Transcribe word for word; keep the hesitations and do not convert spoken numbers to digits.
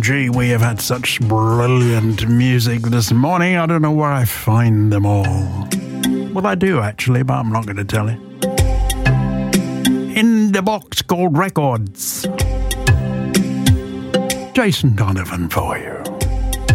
Gee, we have had such brilliant music this morning. I don't know where I find them all. Well, I do actually, but I'm not going to tell you. In the box called Records. Jason Donovan for you.